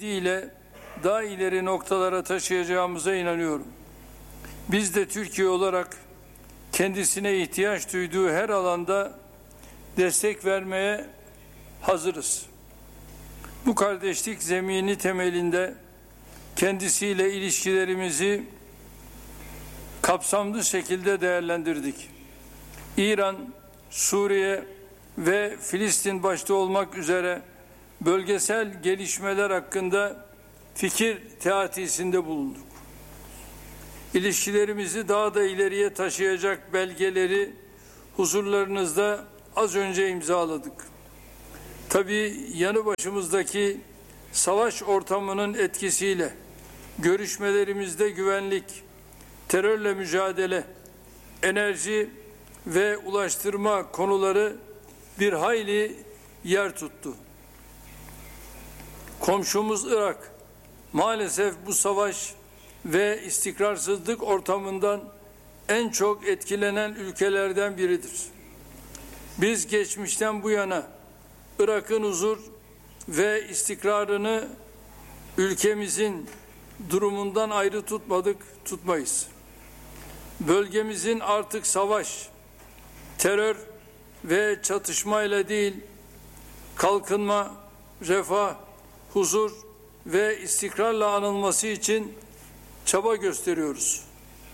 ile daha ileri noktalara taşıyacağımıza inanıyorum. Biz de Türkiye olarak kendisine ihtiyaç duyduğu her alanda destek vermeye hazırız. Bu kardeşlik zemini temelinde kendisiyle ilişkilerimizi kapsamlı şekilde değerlendirdik. İran, Suriye ve Filistin başta olmak üzere bölgesel gelişmeler hakkında fikir teatisinde bulunduk. İlişkilerimizi daha da ileriye taşıyacak belgeleri huzurlarınızda az önce imzaladık. Tabii yanı başımızdaki savaş ortamının etkisiyle görüşmelerimizde güvenlik, terörle mücadele, enerji ve ulaştırma konuları bir hayli yer tuttu. Komşumuz Irak maalesef bu savaş ve istikrarsızlık ortamından en çok etkilenen ülkelerden biridir. Biz geçmişten bu yana Irak'ın huzur ve istikrarını ülkemizin durumundan ayrı tutmadık, tutmayız. Bölgemizin artık savaş, terör ve çatışmayla değil, kalkınma, refah, huzur ve istikrarla anılması için çaba gösteriyoruz.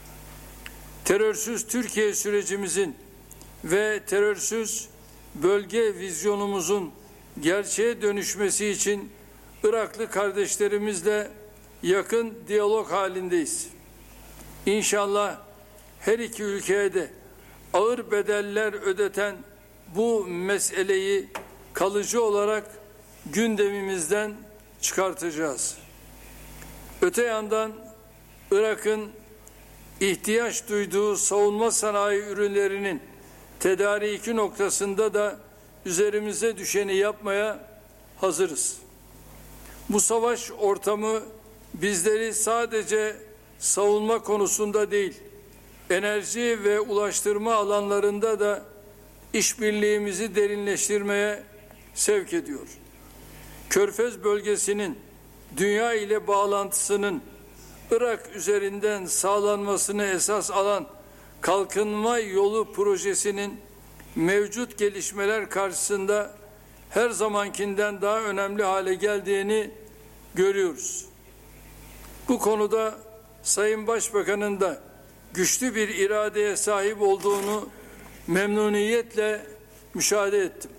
Terörsüz Türkiye sürecimizin ve terörsüz bölge vizyonumuzun gerçeğe dönüşmesi için Iraklı kardeşlerimizle yakın diyalog halindeyiz. İnşallah her iki ülkeye de ağır bedeller ödeten bu meseleyi kalıcı olarak gündemimizden çıkartacağız. Öte yandan Irak'ın ihtiyaç duyduğu savunma sanayi ürünlerinin tedariki noktasında da üzerimize düşeni yapmaya hazırız. Bu savaş ortamı bizleri sadece savunma konusunda değil, enerji ve ulaştırma alanlarında da işbirliğimizi derinleştirmeye sevk ediyor. Körfez bölgesinin dünya ile bağlantısının Irak üzerinden sağlanmasını esas alan kalkınma yolu projesinin mevcut gelişmeler karşısında her zamankinden daha önemli hale geldiğini görüyoruz. Bu konuda Sayın Başbakan'ın da güçlü bir iradeye sahip olduğunu memnuniyetle müşahede ettim.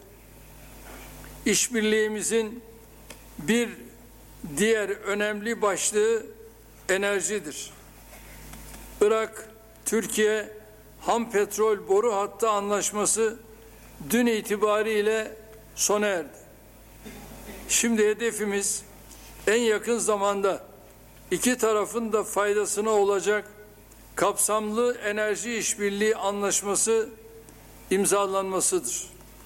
İşbirliğimizin bir diğer önemli başlığı enerjidir. Irak-Türkiye ham petrol boru hattı anlaşması dün itibariyle sona erdi. Şimdi hedefimiz en yakın zamanda iki tarafın da faydasına olacak kapsamlı enerji işbirliği anlaşması imzalanmasıdır.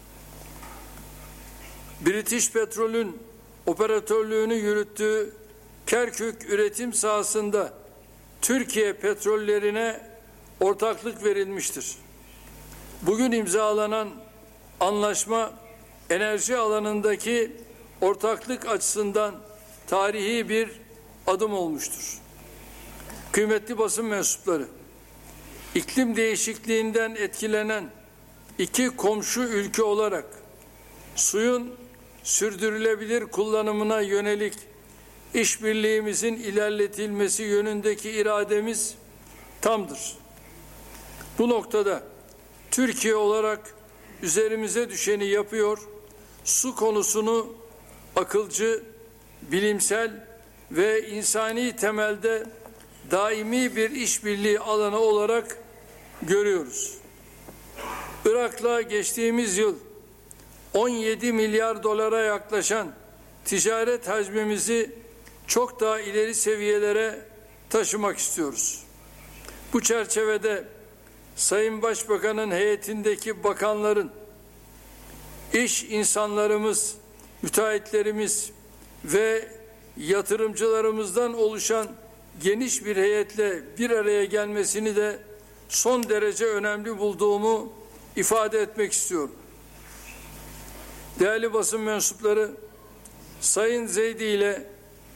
British Petrol'ün operatörlüğünü yürüttüğü Kerkük üretim sahasında Türkiye petrollerine ortaklık verilmiştir. Bugün imzalanan anlaşma enerji alanındaki ortaklık açısından tarihi bir adım olmuştur. Kıymetli basın mensupları, iklim değişikliğinden etkilenen iki komşu ülke olarak suyun sürdürülebilir kullanımına yönelik işbirliğimizin ilerletilmesi yönündeki irademiz tamdır. Bu noktada Türkiye olarak üzerimize düşeni yapıyor, su konusunu akılcı, bilimsel ve insani temelde daimi bir işbirliği alanı olarak görüyoruz. Irak'la geçtiğimiz yıl 17 milyar dolara yaklaşan ticaret hacmimizi çok daha ileri seviyelere taşımak istiyoruz. Bu çerçevede Sayın Başbakan'ın heyetindeki bakanların, iş insanlarımız, müteahhitlerimiz ve yatırımcılarımızdan oluşan geniş bir heyetle bir araya gelmesini de son derece önemli bulduğumu ifade etmek istiyorum. Değerli basın mensupları, Sayın Zeydi ile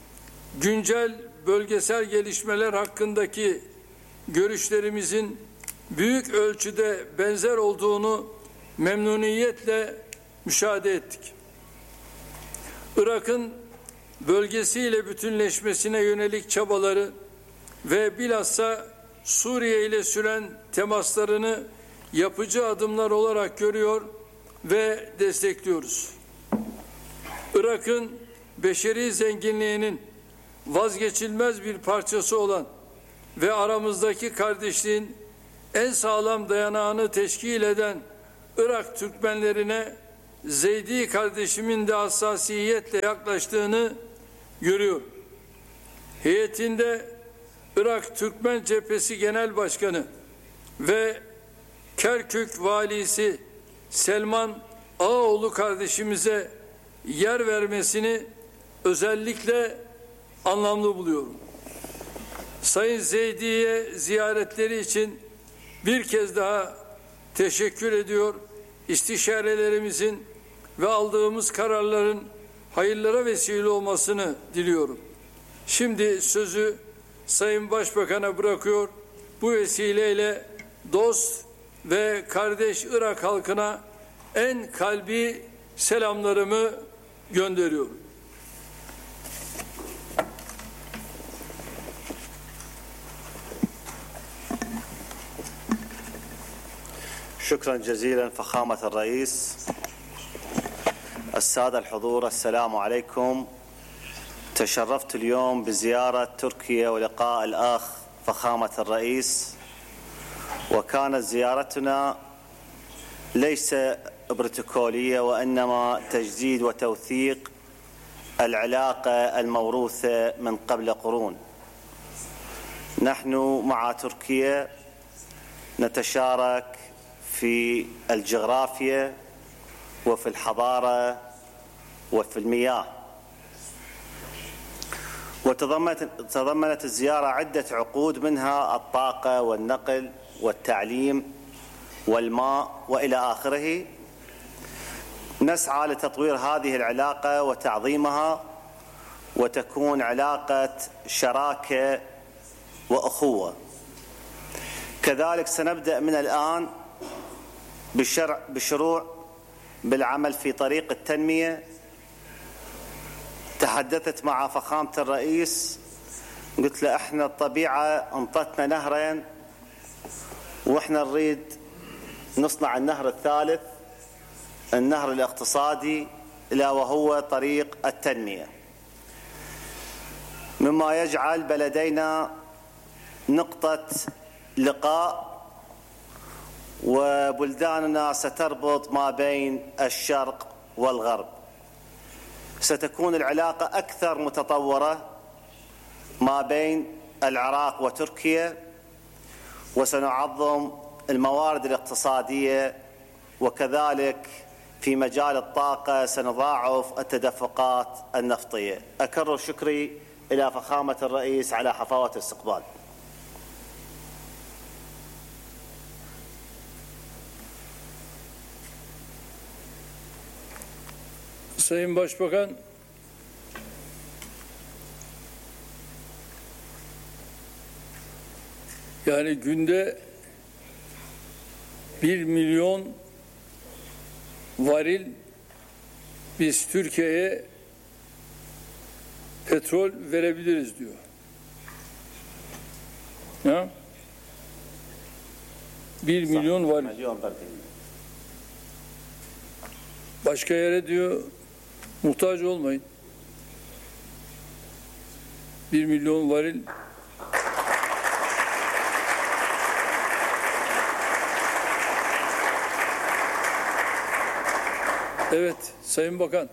güncel bölgesel gelişmeler hakkındaki görüşlerimizin büyük ölçüde benzer olduğunu memnuniyetle müşahede ettik. Irak'ın bölgesiyle bütünleşmesine yönelik çabaları ve bilhassa Suriye ile süren temaslarını yapıcı adımlar olarak görüyor ve destekliyoruz. Irak'ın beşeri zenginliğinin vazgeçilmez bir parçası olan ve aramızdaki kardeşliğin en sağlam dayanağını teşkil eden Irak Türkmenlerine Zeydi kardeşimin de hassasiyetle yaklaştığını görüyor. Heyetinde Irak Türkmen Cephesi Genel Başkanı ve Kerkük Valisi Selman Ağaoğlu kardeşimize yer vermesini özellikle anlamlı buluyorum. Sayın Zeydi'ye ziyaretleri için bir kez daha teşekkür ediyor. İstişarelerimizin ve aldığımız kararların hayırlara vesile olmasını diliyorum. Şimdi sözü Sayın Başbakan'a bırakıyor. Bu vesileyle dost ve kardeş Irak halkına en kalbi selamlarımı gönderiyorum. شكرا جزيلا فخامة الرئيس. السادة الحضور السلام عليكم. تشرفت اليوم بزيارة تركيا ولقاء الأخ فخامة الرئيس، وكانت زيارتنا ليس بروتوكولية وإنما تجديد وتوثيق العلاقة الموروثة من قبل قرون. نحن مع تركيا نتشارك في الجغرافيا وفي الحضارة وفي المياه. وتضمنت الزيارة عدة عقود، منها الطاقة والنقل والتعليم والماء وإلى آخره. نسعى لتطوير هذه العلاقة وتعظيمها وتكون علاقة شراكة وأخوة. كذلك سنبدأ من الآن بشروع بالعمل في طريق التنمية. تحدثت مع فخامة الرئيس، قلت له احنا الطبيعة انطتنا نهرين واحنا نريد نصنع النهر الثالث، النهر الاقتصادي، الا وهو طريق التنمية، مما يجعل بلدينا نقطة لقاء، وبلداننا ستربط ما بين الشرق والغرب. ستكون العلاقة أكثر متطورة ما بين العراق وتركيا، وسنعظم الموارد الاقتصادية، وكذلك في مجال الطاقة سنضاعف التدفقات النفطية. أكرر شكري إلى فخامة الرئيس على حفاوة الاستقبال. Sayın Başbakan, yani günde 1 milyon varil biz Türkiye'ye petrol verebiliriz diyor. Ya? 1 milyon varil. Başka yere diyor muhtaç olmayın. 1 milyon varil evet Sayın Bakan,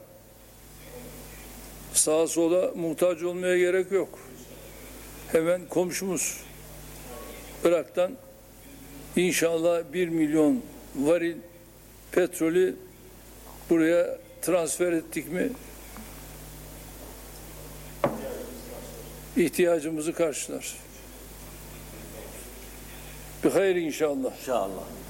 sağa sola muhtaç olmaya gerek yok. Hemen komşumuz Irak'tan inşallah 1 milyon varil petrolü buraya transfer ettik mi ihtiyacımızı karşılar. Bir hayır inşallah. İnşallah.